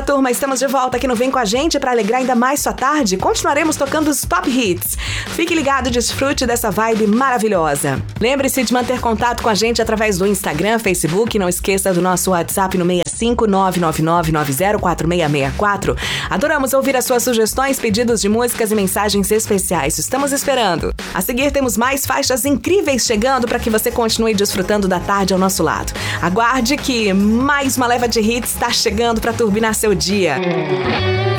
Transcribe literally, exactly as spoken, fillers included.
Fala, turma, estamos de volta aqui no Vem Com a Gente para alegrar ainda mais sua tarde. Continuaremos tocando os top hits. Fique ligado e desfrute dessa vibe maravilhosa. Lembre-se de manter contato com a gente através do Instagram, Facebook. Não esqueça do nosso WhatsApp no seis cinco nove nove nove nove zero quatro seis seis quatro. Adoramos ouvir as suas sugestões, pedidos de músicas e mensagens especiais. Estamos esperando. A seguir temos mais faixas incríveis chegando para que você continue desfrutando da tarde ao nosso lado. Aguarde que mais uma leva de hits está chegando para turbinar seu dia.